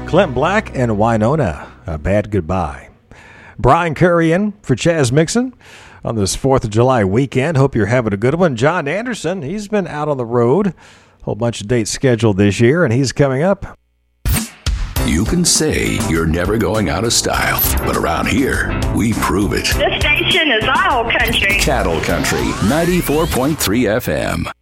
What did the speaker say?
Clint Black and Wynonna, A Bad Goodbye. Brian Curry in for Chaz Mixon on this 4th of July weekend. Hope you're having a good one. John Anderson, he's been out on the road. Whole bunch of dates scheduled this year, and he's coming up. You can say you're never going out of style, but around here, we prove it. This station is Auto Country. Cattle Country, 94.3 FM.